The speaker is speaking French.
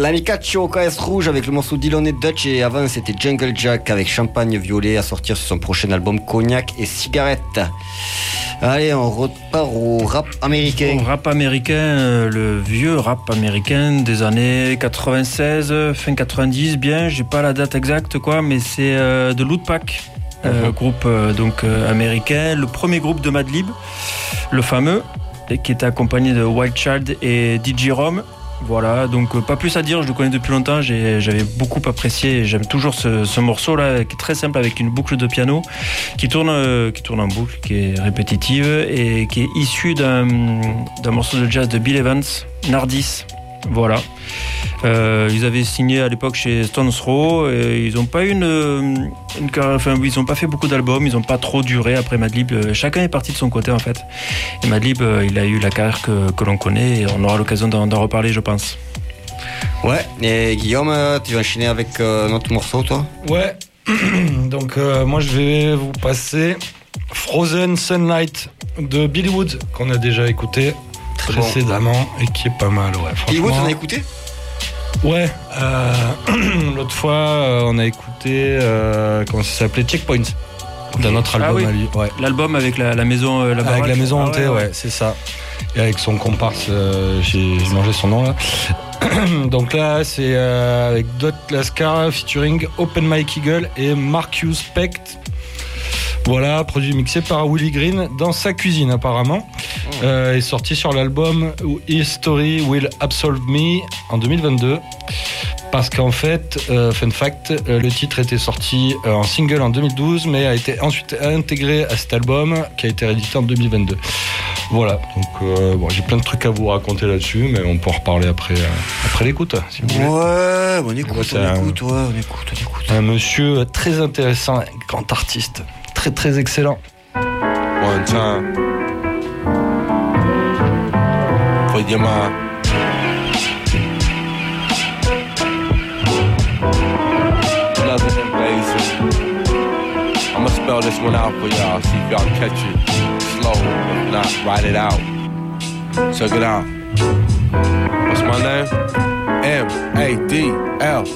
L'Amicaccio KS Rouge avec le morceau Dylan et Dutch, et avant c'était Jungle Jack avec Champagne Violet à sortir sur son prochain album Cognac et Cigarette. Allez, on repart au rap américain. Au rap américain, le vieux rap américain des années 96, fin 90, bien, j'ai pas la date exacte quoi, mais c'est de Lootpack, groupe américain, le premier groupe de Madlib, le fameux, qui était accompagné de Wild Child et DJ Rom. Voilà, donc pas plus à dire, je le connais depuis longtemps, j'avais beaucoup apprécié et j'aime toujours ce morceau-là, qui est très simple avec une boucle de piano qui tourne en boucle, qui est répétitive et qui est issue d'un morceau de jazz de Bill Evans, Nardis. Voilà. Ils avaient signé à l'époque chez Stones Throw et ils n'ont pas ils n'ont pas fait beaucoup d'albums, ils n'ont pas trop duré après Madlib. Chacun est parti de son côté en fait. Et Madlib, il a eu la carrière que l'on connaît et on aura l'occasion d'en reparler, je pense. Ouais, et Guillaume, tu vas enchaîner avec notre morceau, toi ? Ouais, donc moi je vais vous passer Frozen Sunlight de Billy Wood, qu'on a déjà écouté précédemment et qui est pas mal. Ouais, Billy Wood, on a écouté ? Ouais, l'autre fois on a écouté comment ça s'appelait, Checkpoints, d'un autre album à lui. Ouais. L'album avec la maison avec la maison hantée, ouais, c'est ça. Et avec son comparse, j'ai mangé son nom là. Donc là c'est avec Dot Lascar featuring Open Mike Eagle et Marcus Pecht. Voilà, produit mixé par Willie Green dans sa cuisine apparemment. Est sorti sur l'album History Will Absolve Me en 2022. Parce qu'en fait, fun fact, le titre était sorti en single en 2012, mais a été ensuite intégré à cet album qui a été réédité en 2022. Voilà, donc j'ai plein de trucs à vous raconter là-dessus, mais on peut en reparler après l'écoute, si vous voulez. Ouais, on écoute. Un monsieur très intéressant, un grand artiste, très très excellent. One time for your mind. Loving and blazing. I'ma spell this one out for y'all, see if y'all catch it. Slow, if not, write it out. Check it out. What's my name? M-A-D-L